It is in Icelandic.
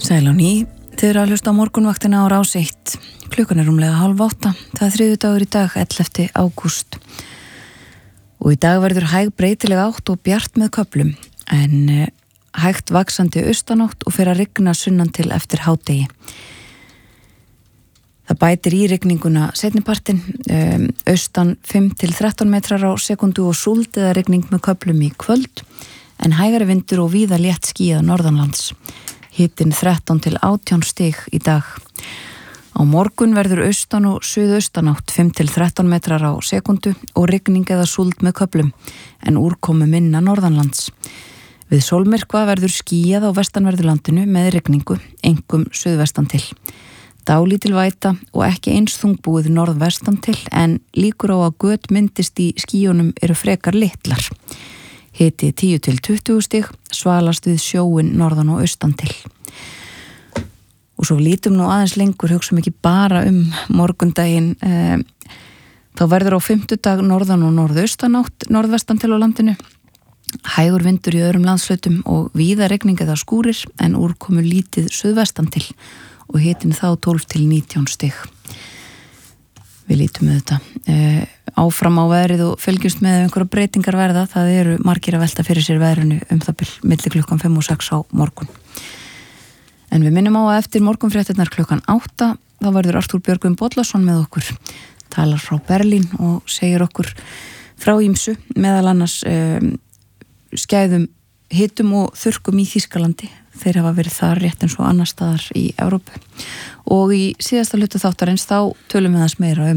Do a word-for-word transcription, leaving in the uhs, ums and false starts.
Sæl á ný, þið eru að hlusta á morgunvaktina á Rás eitt. Klukkan er rúmlega hálf átta, það er þriðjudagur í dag, ellefta ágúst. Og í dag verður hæg breytileg átt og bjart með köflum, en hægt vaxandi austanátt og fer að rigna sunnan til eftir hádegi. Það bætir í rigninguna seinnipartinn, um, austan fimm til þrettán metrar á sekundu og súld eða rigning með köflum í kvöld, en hægari vindur og víða létt skýjað norðanlands. Hitinn þrettán til átján stig í dag. Á morgun verður austan og suðaustanátt fimm til þrettán metrar á sekundu og rigning eða súld með köflum, en úrkomu minna norðanlands. Við sólmyrkva verður skýjað á vestanverðurlandinu með rigningu, einkum suðvestan til. Dálítil væta og ekki eins þungbúið norðvestan til, en líkur á að göt myndist í skýjunum eru frekar litlar. Hiti tíu til tuttugu stig, svalast við sjóin norðan og austan til. Og svo lítum nú aðeins lengur, hugsum ekki bara um morgundaginn. Eh, þá verður á fimmtudag norðan og norðaustanátt norðvestan til á landinu. Hægur vindur í öðrum landshlutum og víða rigning eða skúrir, en úrkomu lítið suðvestan til og hitin þá tólf til nítján stig. Við lítum með þetta. Eh, áfram á veðrið og fylgjumst með einhverja breytingar verða. Það eru margir að velta fyrir sér veðrinu um það bil milli klukkan fimm og sex á morgun. En við minnum á að eftir morgunfréttirnar klukkan átta þá verður Arthúr Björgvin Bollason með okkur. Talar frá Berlín og segir okkur frá ýmsu, meðal annars um, skæðum hitum og þurrkum í Þýskalandi. Þeir hafa verið þar rétt eins og annar staðar í Evrópu. Og í síðasta hluta þáttarins þá tölum við þess meira um